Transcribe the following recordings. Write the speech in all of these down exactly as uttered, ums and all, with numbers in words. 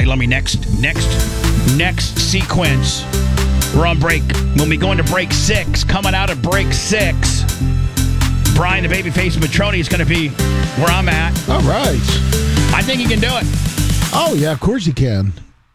right, let me next, next, next sequence. We're on break. When we go into break six, coming out of break six, Brian the Babyface Matroni is going to be where I'm at. All right. I think he can do it. Oh, yeah, of course you can.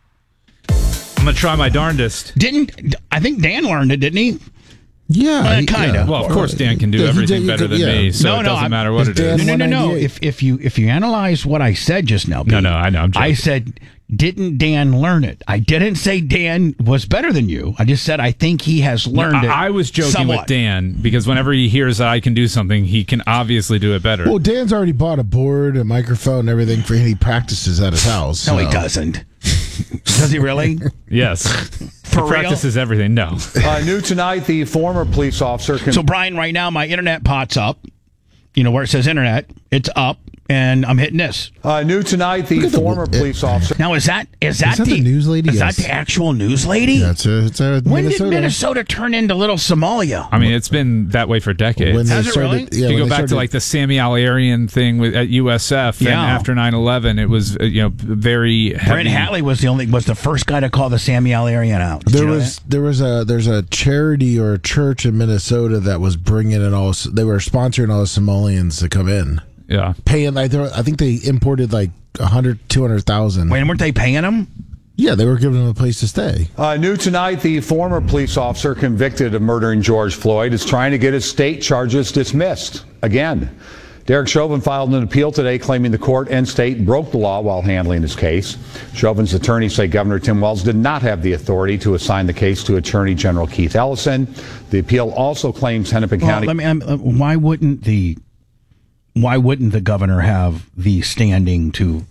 I'm going to try my darndest. Didn't, I think Dan learned it, didn't he? Yeah. Uh, kind of. Yeah. Well, of course Dan can do Yeah, he everything did- better could- than yeah. me, so No, it no, doesn't I'm- matter what it Dan- is. No, no, no, no. one ninety-eight. If if you if you analyze what I said just now, No, Pete, no, I know, I'm joking. I said, didn't Dan learn it? I didn't say Dan was better than you. I just said I think he has learned it. I, I was joking somewhat. with Dan because whenever he hears that I can do something, he can obviously do it better. Well, Dan's already bought a board, a microphone, and everything for him. He practices at his house. No, he so. doesn't. Does he really? yes. For he practices everything. No. Uh, new tonight, the former police officer. Con- So, Brian, right now my internet pot's up. You know where it says internet, it's up, and I'm hitting this. uh, new tonight, the Look at the- former police officer. Now, is that is that, that the news lady? Is Yes. that the actual news lady? Yeah, it's a, it's a when Minnesota. did Minnesota turn into little Somalia? I mean, it's been that way for decades. When they Has it started, really? Yeah, you when go they back started- to like the Sammy Al-Arian thing with at U S F, Yeah. and after nine eleven, it was uh, you know very heavy. Brent Hatley was the only was the first guy to call the Sammy Al-Arian out. Did There you know was that? there was a there's a charity or a church in Minnesota that was bringing in all they were sponsoring all the Somalians to come in, Yeah. paying like they were, I think they imported like a hundred two hundred thousand. Wait, weren't they paying him? Yeah, they were giving them a place to stay. Uh, new tonight, the former police officer convicted of murdering George Floyd is trying to get his state charges dismissed again. Derek Chauvin filed an appeal today claiming the court and state broke the law while handling his case. Chauvin's attorneys say Governor Tim Walz did not have the authority to assign the case to Attorney General Keith Ellison. The appeal also claims Hennepin Well, County. let me. Um, uh, why wouldn't the Why wouldn't the governor have the standing to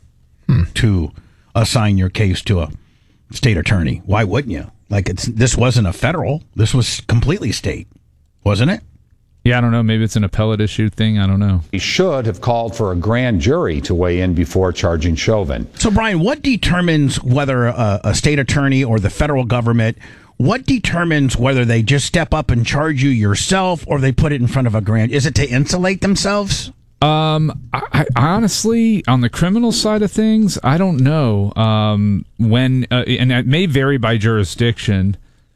to assign your case to a state attorney? Why wouldn't you? Like it's this wasn't a federal. This was completely state, wasn't it? Yeah, I don't know. Maybe it's an appellate issue thing. I don't know. He should have called for a grand jury to weigh in before charging Chauvin. So, Brian, what determines whether a, a state attorney or the federal government? What determines whether they just step up and charge you yourself or they put it in front of a grand? Is it to insulate themselves? Um, I, I honestly, on the criminal side of things, I don't know. Um, when uh, and it may vary by jurisdiction.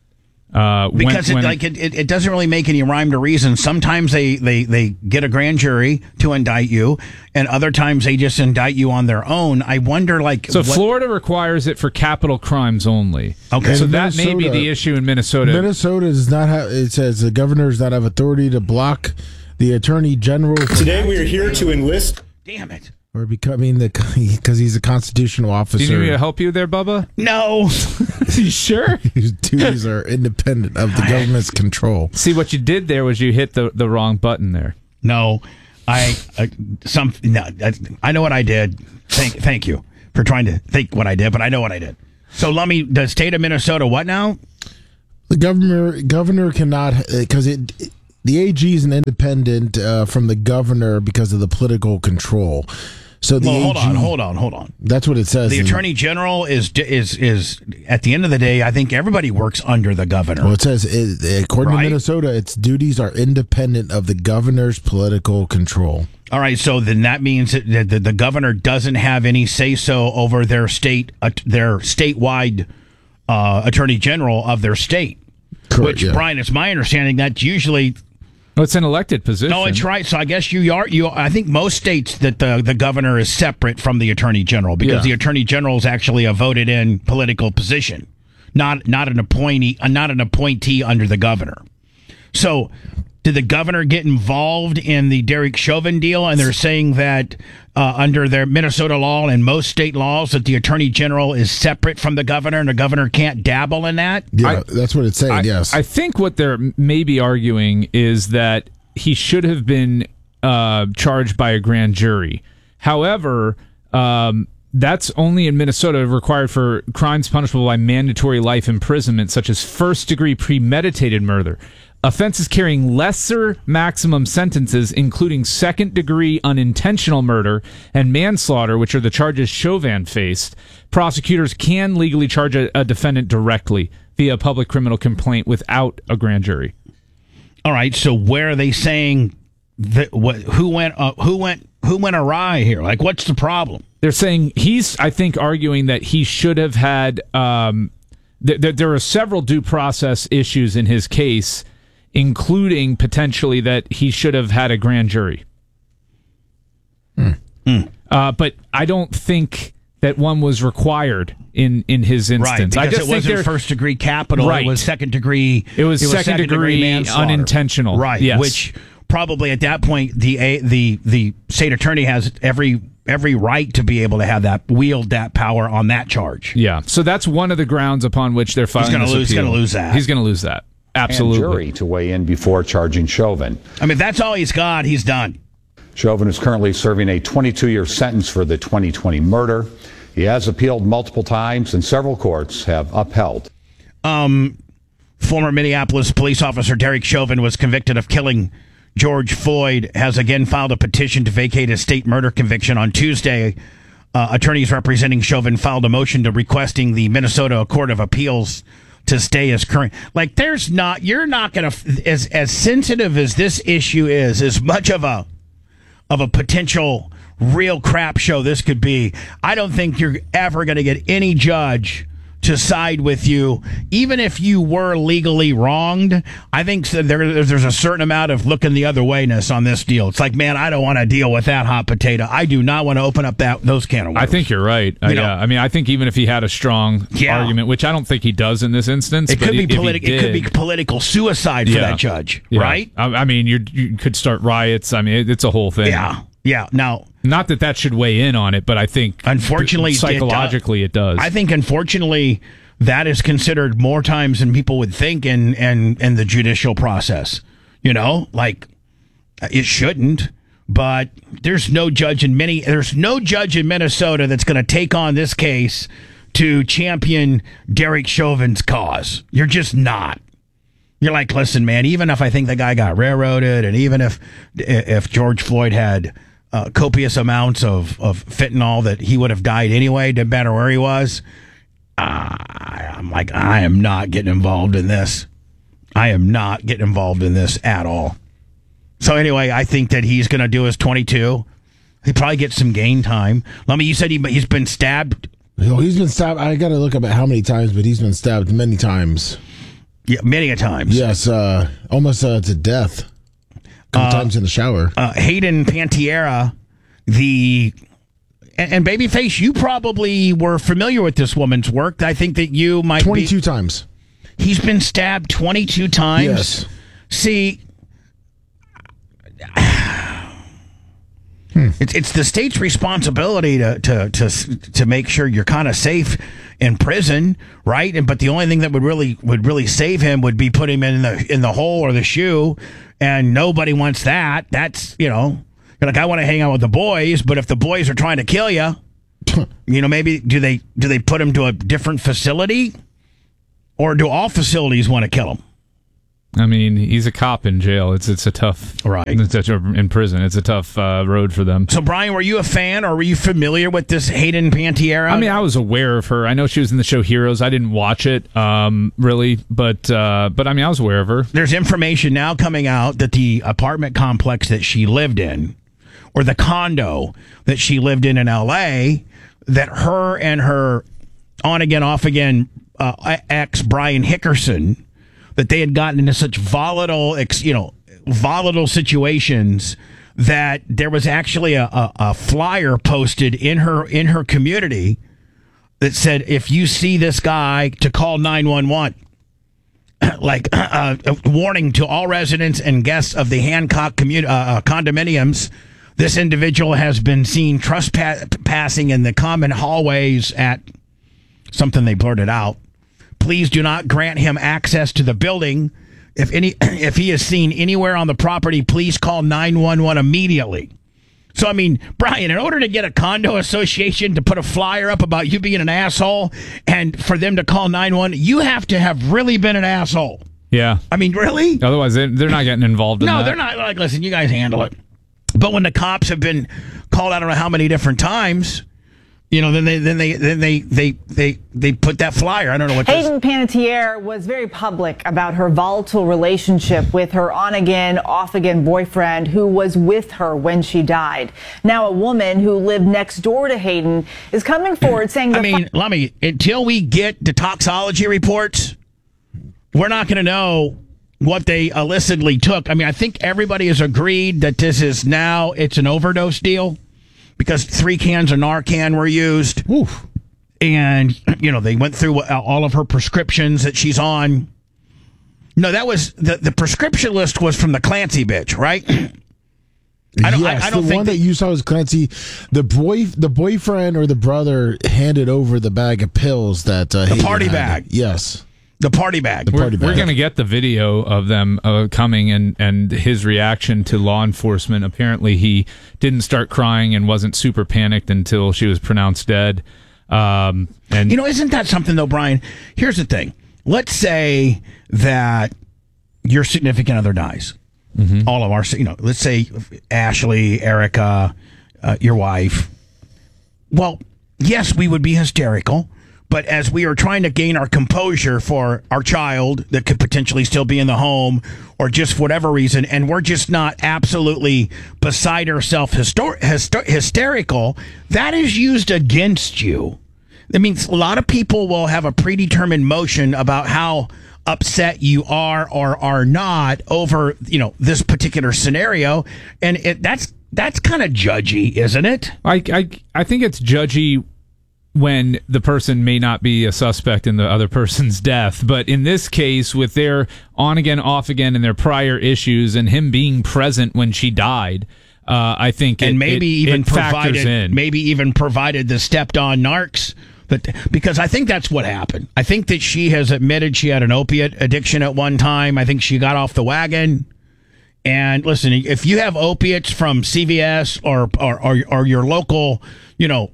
Uh, when- Because it, when- like it, it, it doesn't really make any rhyme to reason. Sometimes they, they, they get a grand jury to indict you, and other times they just indict you on their own. I wonder, like, so what- Florida requires it for capital crimes only. Okay. so And that may be Minnesota- the issue in Minnesota. Minnesota does not have. It says the governor does not have authority to block the attorney general from Today we are here to enlist. damn it, or becoming the because he's a constitutional Do officer. you need me to help you there, Bubba? no. you sure? Whose duties are independent of the government's control. See, what you did there was you hit the, the wrong button there. No, I uh, some no. I, I know what I did. Thank thank you for trying to think what I did, but I know what I did. So let me. The state of Minnesota, what now? The governor governor cannot because it, it the A G is an independent uh, from the governor because of the political control. So the Well, hold A G, on, hold on, hold on. That's what it says. The in- attorney general is is is at the end of the day. I think everybody works under the governor. Well, it says it, according Right. to Minnesota, its duties are independent of the governor's political control. All right, so then that means that the, the, the governor doesn't have any say so over their state, uh, their statewide uh, attorney general of their state. Correct, Which, yeah. Brian, it's my understanding that's usually Well, it's an elected position. no, it's right. So I guess you are you. I think most states that the the governor is separate from the attorney general because Yeah. the attorney general is actually a voted in political position, not not an appointee, uh, not an appointee under the governor. So, did the governor get involved in the Derek Chauvin deal? And they're saying that uh, under their Minnesota law and most state laws, that the attorney general is separate from the governor, and the governor can't dabble in that. Yeah, I- that's what it's saying. I, yes, I think what they're maybe arguing is that he should have been uh, charged by a grand jury. However, um, that's only in Minnesota required for crimes punishable by mandatory life imprisonment, such as first-degree premeditated murder. Offenses carrying lesser maximum sentences, including second-degree unintentional murder and manslaughter, which are the charges Chauvin faced, prosecutors can legally charge a, a defendant directly via public criminal complaint without a grand jury. All right, so where are they saying the, what, who went uh, who went who went awry here? Like, what's the problem? They're saying he's, I think, arguing that he should have had. Um, th- th- there are several due process issues in his case, including potentially that he should have had a grand jury. Hmm. Mm. Uh, but I don't think that one was required in, in his instance. Right, because I just it think wasn't first degree capital. Right. It was second degree. It was, it was second, second degree, degree manslaughter. unintentional. Right. Yes. Which probably at that point the a, the the state attorney has every every right to be able to have that wield that power on that charge. Yeah. So that's one of the grounds upon which they're filing. He's going to this lose. He's appeal. going to lose that. He's going to lose that. Absolutely. And jury to weigh in before charging Chauvin. I mean, that's all he's got. He's done. Chauvin is currently serving a twenty-two-year sentence for the twenty twenty murder. He has appealed multiple times, and several courts have upheld. Um, former Minneapolis police officer Derek Chauvin was convicted of killing George Floyd, has again filed a petition to vacate his state murder conviction. On Tuesday, uh, attorneys representing Chauvin filed a motion to requesting the Minnesota Court of Appeals to stay as current. Like, there's not, you're not going to, as as sensitive as this issue is, as much of a of a potential real crap show this could be, I don't think you're ever going to get any judge to side with you, even if you were legally wronged. I think so there, there's a certain amount of looking the other wayness on this deal. It's like, man, I don't want to deal with that hot potato. I do not want to open up that those can of worms. I think you're right. Uh, You know, yeah, I mean, I think even if he had a strong Yeah. argument, which I don't think he does in this instance, it but could be if he political. It could be did- political suicide for Yeah. that judge, Yeah. right? I, I mean, you you could start riots. I mean, it, it's a whole thing. Yeah, yeah. Now, Not that that should weigh in on it, but I think unfortunately, it does. psychologically, it does. I think, unfortunately, that is considered more times than people would think in, in, in the judicial process. You know, like, it shouldn't, but there's no judge in many, there's no judge in Minnesota that's going to take on this case to champion Derek Chauvin's cause. You're just not. You're like, listen, man, even if I think the guy got railroaded, and even if if George Floyd had uh, copious amounts of, of fentanyl that he would have died anyway, didn't matter where he was, uh, I'm like, I am not getting involved in this. I am not getting involved in this at all. So anyway, I think that he's going to do his twenty-two. He probably gets some game time. Let me, you said he, he's been stabbed. Oh, he's been stabbed. I got to look up at how many times, but he's been stabbed many times. Yeah, many a times. Yes, uh, almost uh, to death. A couple Uh, times in the shower. Uh, Hayden Panettiere, the and, and Babyface, you probably were familiar with this woman's work. I think that you might twenty-two be. times. He's been stabbed twenty-two times. Yes. See, Hmm. it's it's the state's responsibility to to to to make sure you're kind of safe in prison, right? And but the only thing that would really would really save him would be put him in the in the hole or the shoe, and nobody wants that. That's, you know, you're like, I want to hang out with the boys, but if the boys are trying to kill you, you know, maybe do they do they put him to a different facility, or do all facilities want to kill him? I mean, he's a cop in jail. It's it's a tough Right. It's a, in prison. It's a tough uh, road for them. So, Brian, were you a fan, or were you familiar with this Hayden Panettiere? I mean, I was aware of her. I know she was in the show Heroes. I didn't watch it, um, really, but uh, but I mean, I was aware of her. There's information now coming out that the apartment complex that she lived in, or the condo that she lived in in L A, that her and her on-again, off-again uh, ex, Brian Hickerson, that they had gotten into such volatile, you know, volatile situations that there was actually a, a, a flyer posted in her in her community that said, if you see this guy, to call nine one one. Like uh, a warning to all residents and guests of the Hancock commu- uh, condominiums. This individual has been seen trespassing in the common hallways at something they blurted out. Please do not grant him access to the building. If any, if he is seen anywhere on the property, please call nine one one immediately. So, I mean, Brian, in order to get a condo association to put a flyer up about you being an asshole and for them to call nine one one, you have to have really been an asshole. Yeah. I mean, really? Otherwise, they- they're not getting involved in No, that. they're not. Like, listen, you guys handle it. But when the cops have been called, I don't know how many different times, You know, then they then they then they they they they put that flyer. I don't know what. Hayden Panettiere was very public about her volatile relationship with her on-again, off-again boyfriend who was with her when she died. Now, a woman who lived next door to Hayden is coming forward saying, I mean, let me until we get the toxology reports, we're not going to know what they illicitly took. I mean, I think everybody has agreed that this is now it's an overdose deal. Because three cans of Narcan were used. Oof. And, you know, they went through all of her prescriptions that she's on. No, that was, the, the prescription list was from the Clancy bitch, right? I don't, yes, I, I don't the think one that, that you saw was Clancy. The boy, the boyfriend or the brother handed over the bag of pills that... Uh, the party bag. Yes. The party bag. The party we're, bag. We're going to get the video of them uh, coming and, and his reaction to law enforcement. Apparently, he didn't start crying and wasn't super panicked until she was pronounced dead. Um, and you know, isn't that something though, Brian? Here's the thing. Let's say that your significant other dies. Mm-hmm. All of our, you know, let's say Ashley, Erica, uh, your wife. Well, yes, we would be hysterical. But as we are trying to gain our composure for our child that could potentially still be in the home or just for whatever reason, and we're just not absolutely beside ourselves hyster- hyster- hysterical, that is used against you. That means a lot of people will have a predetermined motion about how upset you are or are not over, you know, this particular scenario. And it, that's that's kind of judgy, isn't it? I, I, I think it's judgy when the person may not be a suspect in the other person's death. But in this case, with their on again, off again, and their prior issues, and him being present when she died, uh, I think it, and maybe it, even it factors provided, in. maybe even provided the stepped on narcs. But because I think that's what happened. I think that she has admitted she had an opiate addiction at one time. I think she got off the wagon. And listen, if you have opiates from C V S or or or, or your local, you know,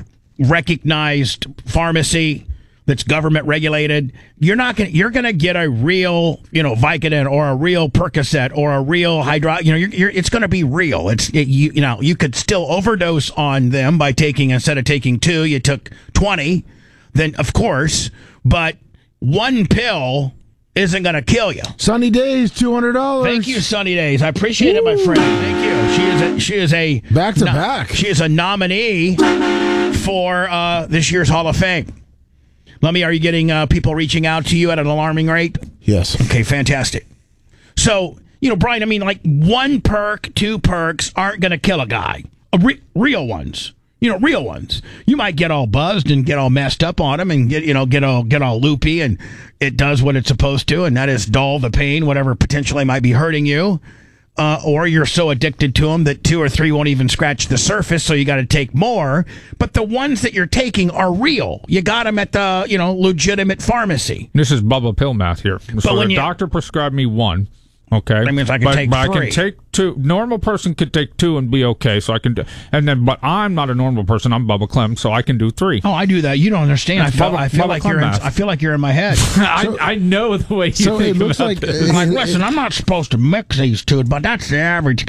recognized pharmacy that's government regulated, you're not going you're going to get a real, you know, Vicodin or a real Percocet or a real hydro, you know, you're, you're, it's going to be real. It's it, you, you know, you could still overdose on them by taking, instead of taking two, you took twenty, then of course, but one pill isn't going to kill you. Sunny Days, two hundred dollars. Thank you, Sunny Days. I appreciate Woo. it, my friend. Thank you. She is a, she is a back to no, back. She is a nominee for uh, this year's Hall of Fame. Lummy, are you getting uh, people reaching out to you at an alarming rate? Yes. Okay, fantastic. So, you know, Brian, I mean, like one perk, two perks aren't going to kill a guy. Uh, re- real ones. You know, real ones. You might get all buzzed and get all messed up on them and get, you know, get all get all loopy, and it does what it's supposed to, and that is dull the pain, whatever potentially might be hurting you. Uh, or you're so addicted to them that two or three won't even scratch the surface, so you got to take more. But the ones that you're taking are real. You got them at the, you know, legitimate pharmacy. This is Bubba Pill math here. But so when the you, doctor prescribed me one. Okay, that means I can but, take but three. I can take two. Normal person could take two and be okay. So I can do, and then, but I'm not a normal person. I'm Bubba Clem, so I can do three. Oh, I do that. You don't understand. I feel, Bubba, I feel Bubba like Clem you're. In, math. I feel like you're in my head. I, so, I know the way you so think it looks about like this. uh, like, listen, I'm not supposed to mix these two, but that's the average